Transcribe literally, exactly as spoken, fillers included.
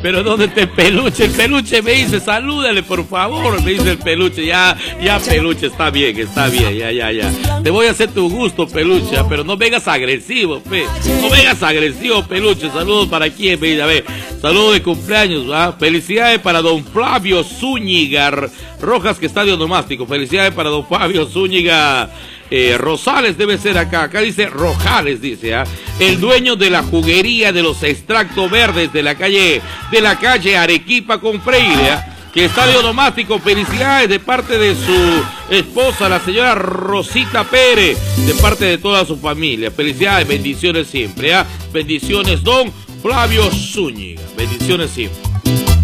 Pero ¿dónde está el peluche? El peluche me dice, salúdale por favor, me dice el peluche. Ya, ya peluche, está bien, está bien, ya, ya, ya. Te voy a hacer tu gusto, peluche, pero no vengas agresivo, pe. No vengas agresivo, peluche. Saludos para quién, me dice, a ver. Saludos de cumpleaños, ¿va? Felicidades para don Flavio Zúñiga Rojas, que estadio nomástico. Felicidades para don Flavio Zúñiga eh, Rosales, debe ser acá. Acá dice Rojales, dice, ¿ah? El dueño de la juguería de los extractos verdes de la calle, de la calle Arequipa con Freire, ¿ah? Que estadio domástico, felicidades de parte de su esposa, la señora Rosita Pérez, de parte de toda su familia. Felicidades, bendiciones siempre, ¿ah? Bendiciones, don Flavio Zúñiga. Bendiciones siempre.